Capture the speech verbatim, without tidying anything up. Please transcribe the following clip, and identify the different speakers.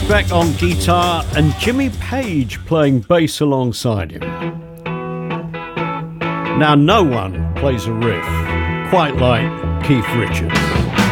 Speaker 1: Beck on guitar and Jimmy Page playing bass alongside him. Now, no one plays a riff quite like Keith Richards.